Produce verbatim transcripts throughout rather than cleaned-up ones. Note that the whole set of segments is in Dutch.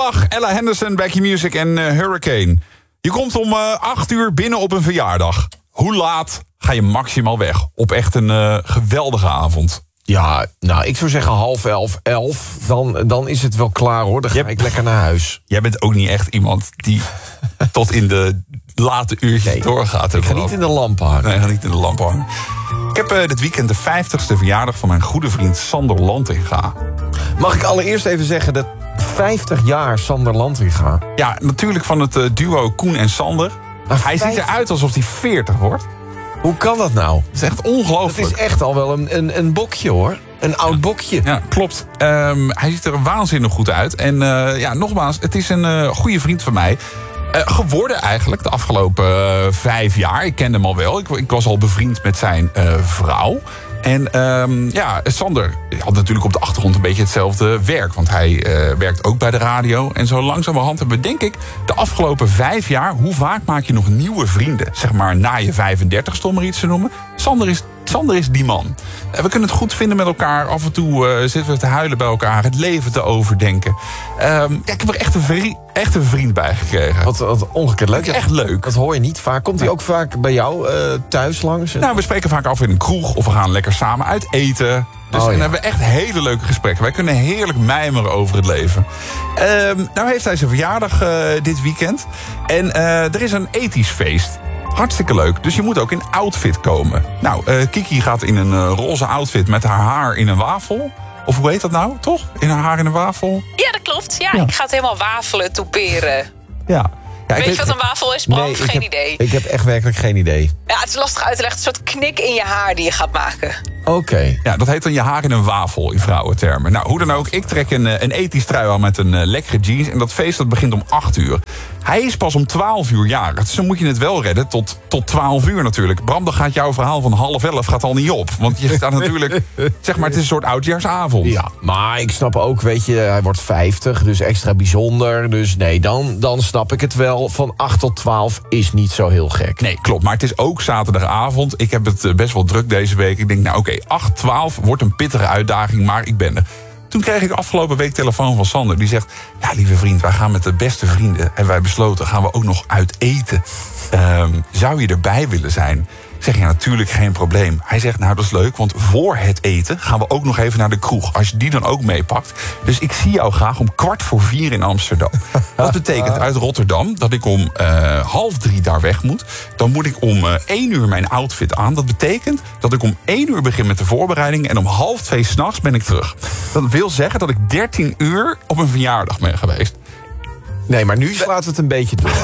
Goedemiddag, Ella Henderson, Becky Music en uh, Hurricane. Je komt om uh, acht uur binnen op een verjaardag. Hoe laat ga je maximaal weg? Op echt een uh, geweldige avond. Ja, nou, ik zou zeggen half elf, elf. Dan, dan is het wel klaar, hoor. Dan ga Yep. ik lekker naar huis. Jij bent ook niet echt iemand die tot in de late uurtjes nee, doorgaat. Ik ga niet in de lampen hangen. Nee, ik ga niet in de lampen hangen. Ik heb uh, dit weekend de vijftigste verjaardag van mijn goede vriend Sander Lantinga. Mag ik allereerst even zeggen dat vijftig jaar Sander Lantinga. Ja, natuurlijk van het uh, duo Koen en Sander. Maar hij vijftig... ziet eruit alsof hij veertig wordt. Hoe kan dat nou? Het is echt ongelooflijk. Het is echt al wel een, een, een bokje, hoor. Een oud bokje. Ja, klopt. Um, hij ziet er waanzinnig goed uit. En uh, ja, nogmaals, het is een uh, goede vriend van mij. Uh, geworden eigenlijk de afgelopen uh, vijf jaar. Ik kende hem al wel. Ik, ik was al bevriend met zijn uh, vrouw. En um, ja, Sander had natuurlijk op de achtergrond een beetje hetzelfde werk. Want hij uh, werkt ook bij de radio. En zo langzamerhand hebben we, denk ik, de afgelopen vijf jaar... hoe vaak maak je nog nieuwe vrienden? Zeg maar na je vijfendertigste, om maar iets te noemen. Sander is, Sander is die man. Uh, we kunnen het goed vinden met elkaar. Af en toe uh, zitten we te huilen bij elkaar. Het leven te overdenken. Um, ja, ik heb er echt een, vri- echt een vriend bij gekregen. Wat, wat ongekend leuk. Echt leuk. Dat hoor je niet vaak. Komt hij ook vaak bij jou uh, thuis langs? Nou, we spreken vaak af in een kroeg. Of we gaan lekker samen uit eten. Dus oh, ja. En hebben we echt hele leuke gesprekken. Wij kunnen heerlijk mijmeren over het leven. Um, nou heeft hij zijn verjaardag uh, dit weekend. En uh, er is een ethisch feest. Hartstikke leuk. Dus je moet ook in outfit komen. Nou, uh, Kiki gaat in een uh, roze outfit met haar haar in een wafel. Of hoe heet dat nou, toch? In haar haar in een wafel? Ja, dat klopt. Ja, ja. Ik ga het helemaal wafelen, toeperen. Ja. Ja, weet, weet je wat een wafel is, Bram? Nee, geen heb, idee. Ik heb echt werkelijk geen idee. Ja, het is lastig uit te leggen. Een soort knik in je haar die je gaat maken. Oké. Okay. Ja, dat heet dan je haar in een wafel in vrouwentermen. Nou, hoe dan ook, ik trek een, een ethisch trui aan met een uh, lekkere jeans. En dat feest dat begint om acht uur. Hij is pas om twaalf uur jarig. Dus dan moet je het wel redden tot, tot twaalf uur natuurlijk. Bram, dan gaat jouw verhaal van half elf gaat al niet op. Want je staat natuurlijk, zeg maar, het is een soort oudjaarsavond. Ja, maar ik snap ook, weet je, hij wordt vijftig, dus extra bijzonder. Dus nee, dan, dan snap ik het wel. Van acht tot twaalf is niet zo heel gek. Nee, klopt. Maar het is ook zaterdagavond. Ik heb het best wel druk deze week. Ik denk, nou oké, okay, acht twaalf wordt een pittige uitdaging, maar ik ben er. Toen kreeg ik afgelopen week telefoon van Sander. Die zegt, ja, lieve vriend, wij gaan met de beste vrienden. En wij besloten, gaan we ook nog uit eten. Um, zou je erbij willen zijn? Ik zeg, ja, natuurlijk geen probleem. Hij zegt, nou, dat is leuk, want voor het eten gaan we ook nog even naar de kroeg. Als je die dan ook meepakt. Dus ik zie jou graag om kwart voor vier in Amsterdam. Dat betekent uit Rotterdam dat ik om uh, half drie daar weg moet. Dan moet ik om uh, één uur mijn outfit aan. Dat betekent dat ik om één uur begin met de voorbereiding. En om half twee 's nachts ben ik terug. Dat wil zeggen dat ik dertien uur op een verjaardag ben geweest. Nee, maar nu slaat het een beetje door.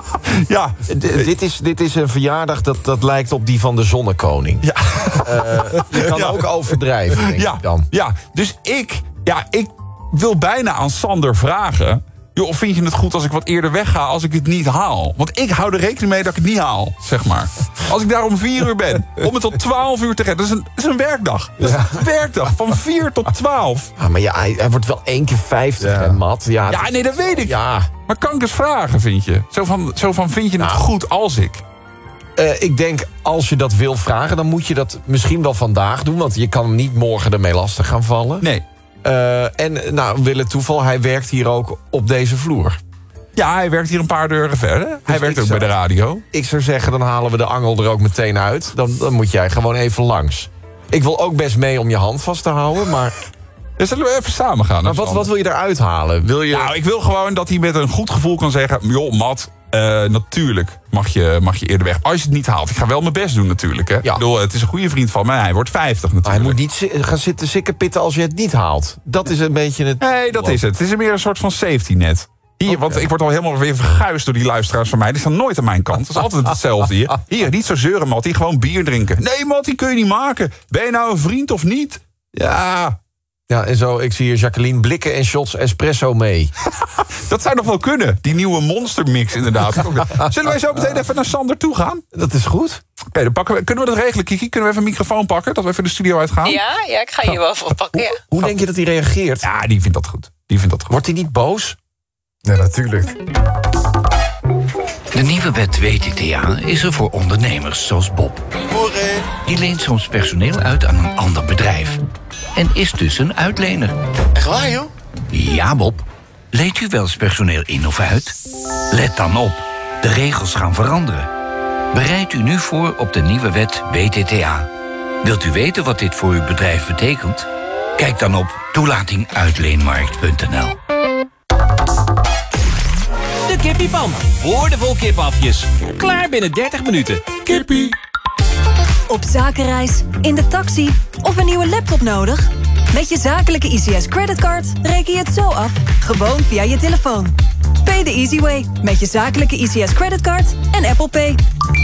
Ja. D- dit, is, dit is een verjaardag dat, dat lijkt op die van de zonnekoning. Ja. Uh, je kan ja. ook overdrijven, denk ja. ik dan. Ja, dus ik, ja, ik wil bijna aan Sander vragen... joh, of vind je het goed als ik wat eerder wegga als ik het niet haal? Want ik hou er rekening mee dat ik het niet haal, zeg maar. Als ik daar om vier uur ben, om het tot twaalf uur te redden. Dat is een, dat is een werkdag. Dat is een werkdag, van vier tot twaalf. Ja, maar ja, hij, hij wordt wel één keer vijftig, ja. hè, Matt? Ja, ja, nee, dat weet ik. Ja. Maar kan ik eens vragen, vind je? Zo van, zo van vind je het nou. goed als ik? Uh, ik denk, als je dat wil vragen, dan moet je dat misschien wel vandaag doen. Want je kan hem niet morgen ermee lastig gaan vallen. Nee. Uh, en nou, wil het toeval, hij werkt hier ook op deze vloer. Ja, hij werkt hier een paar deuren verder. Dus hij werkt ook zou, bij de radio. Ik zou zeggen, dan halen we de angel er ook meteen uit. Dan, dan moet jij gewoon even langs. Ik wil ook best mee om je hand vast te houden, maar... Dus zullen we even samen gaan? Maar wat, wat wil je eruit halen? Wil je... Nou, ik wil gewoon dat hij met een goed gevoel kan zeggen... joh, Matt, uh, natuurlijk mag je, mag je eerder weg. Als je het niet haalt. Ik ga wel mijn best doen natuurlijk. Hè. Ja. Ik bedoel, het is een goede vriend van mij. Hij wordt vijftig natuurlijk. Maar hij moet niet gaan zitten sikkepitten als je het niet haalt. Dat is een beetje het... Nee, dat is het. Het is meer een soort van safety net. Hier, okay. Want ik word al helemaal weer verguisd door die luisteraars van mij. Die staan nooit aan mijn kant. Dat is altijd hetzelfde hier. Hier, niet zo zeuren, Matt. Hier gewoon bier drinken. Nee, Matt, die kun je niet maken. Ben je nou een vriend of niet? Ja... Ja, en zo, ik zie hier Jacqueline blikken en shots espresso mee. Dat zou nog wel kunnen. Die nieuwe monstermix inderdaad. Zullen wij zo meteen even naar Sander toe gaan? Dat is goed. Oké, okay, dan pakken we. Kunnen we dat regelen, Kiki? Kunnen we even een microfoon pakken? Dat we even de studio uitgaan? Ja, ja, ik ga je wel voor pakken. Ja. Hoe, hoe denk je dat hij reageert? Ja, die vindt dat goed. Die vindt dat goed. Wordt hij niet boos? Nee, natuurlijk. De nieuwe wet W T T A is er voor ondernemers zoals Bob. Die leent soms personeel uit aan een ander bedrijf. En is dus een uitlener. Echt waar, joh? Ja, Bob. Leent u wel eens personeel in of uit? Let dan op, de regels gaan veranderen. Bereid u nu voor op de nieuwe wet W T T A. Wilt u weten wat dit voor uw bedrijf betekent? Kijk dan op toelatinguitleenmarkt punt n l. De kippiepan. Boordevol kippenhapjes. Klaar binnen dertig minuten. Kippie. Op zakenreis, in de taxi of een nieuwe laptop nodig? Met je zakelijke I C S creditcard reken je het zo af, gewoon via je telefoon. Pay the easy way met je zakelijke I C S creditcard en Apple Pay.